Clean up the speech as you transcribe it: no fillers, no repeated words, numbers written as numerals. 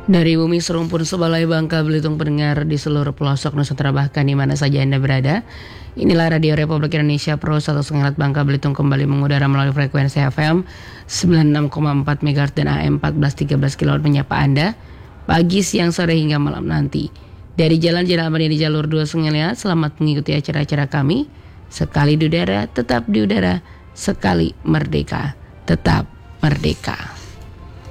Dari bumi serumpun sebalai Bangka Belitung pendengar di seluruh pelosok Nusantara bahkan di mana saja Anda berada. Inilah Radio Republik Indonesia Pro 1,4 Bangka Belitung kembali mengudara melalui frekuensi FM 96,4 MHz dan AM 1413 kHz menyapa Anda pagi, siang, sore hingga malam nanti. Dari Jalan-Jalan Aman di jalur 2 Sungai Liat, selamat mengikuti acara-acara kami. Sekali di udara, tetap di udara. Sekali merdeka, tetap merdeka.